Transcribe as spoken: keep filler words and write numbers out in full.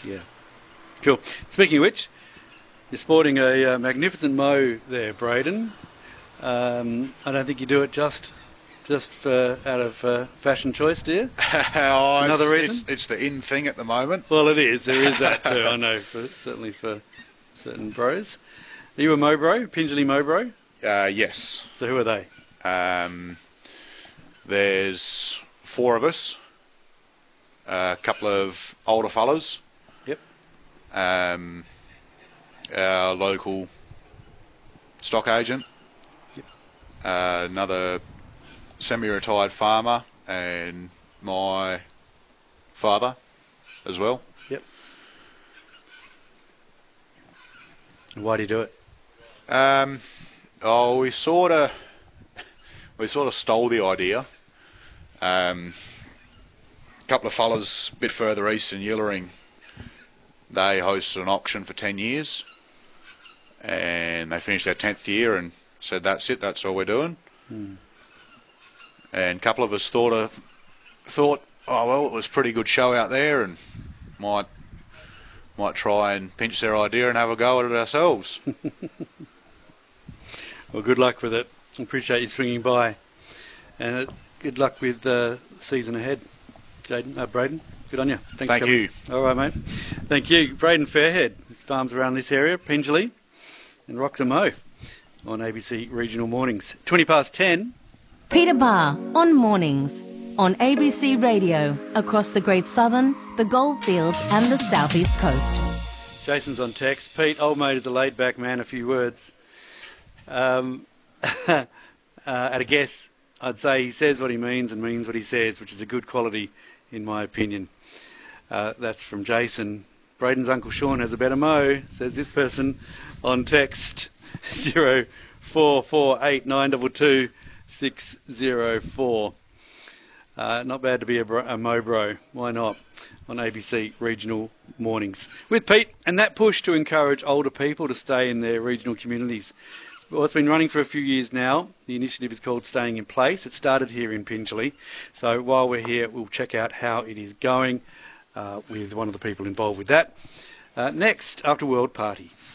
Yeah. Cool. Speaking of which, you're sporting a uh, magnificent mo there, Braden. Um, I don't think you do it just just for, out of uh, fashion choice, do you? oh, Another it's, reason? It's, it's the in thing at the moment. Well, it is. There is that too, I know, for, certainly for certain bros. Are you a mo bro, Pingelly mo bro? Uh, yes. So who are they? Um, there's four of us. A couple of older fellas. Yep. Um, our local stock agent. Yep. Uh, another semi-retired farmer, and my father as well. Yep. And why do you do it? Um, oh, we sort of we sort of stole the idea. Um, a couple of fellas a bit further east in Yillering, they hosted an auction for ten years, and they finished their tenth year and said, "That's it. That's all we're doing." Hmm. And a couple of us thought, of, thought, oh well, it was a pretty good show out there, and might might try and pinch their idea and have a go at it ourselves. Well, good luck with it. Appreciate you swinging by, and uh, good luck with the uh, season ahead, Jaden, uh, Braden. Good on you. Thanks Thank for you. All right, mate. Thank you, Braden Fairhead. Farms around this area, Pingelly and Roxham Mo on A B C Regional Mornings. Twenty past ten. Peter Barr on Mornings on A B C Radio across the Great Southern, the Goldfields and the South East Coast. Jason's on text. Pete, old mate is a laid-back man, a few words. Um, uh, at a guess, I'd say he says what he means and means what he says, which is a good quality in my opinion. Uh, that's from Jason. Braden's Uncle Sean has a better mo, says this person on text. zero four four eight nine two two six zero four. Uh, not bad to be a, bro, a mo bro. Why not? On A B C Regional Mornings with Pete, and that push to encourage older people to stay in their regional communities. Well, it's been running for a few years now. The initiative is called Staying in Place. It started here in Pingelly. So while we're here, we'll check out how it is going uh, with one of the people involved with that. Uh, next, after World Party.